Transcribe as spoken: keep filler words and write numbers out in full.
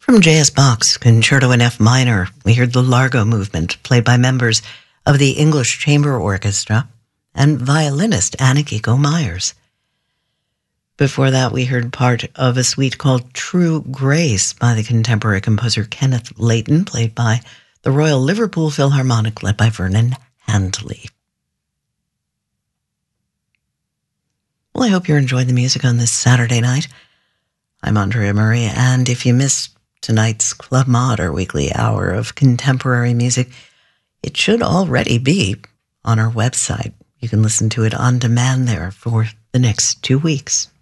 From J S. Bach's Concerto in F minor, we heard the Largo Movement, played by members of the English Chamber Orchestra and violinist Anna-Kiko Myers. Before that, we heard part of a suite called True Grace by the contemporary composer Kenneth Layton, played by the Royal Liverpool Philharmonic, led by Vernon Handley. Well, I hope you're enjoying the music on this Saturday night. I'm Andrea Murray, and if you missed tonight's Club Mod, our weekly hour of contemporary music, it should already be on our website. You can listen to it on demand there for the next two weeks.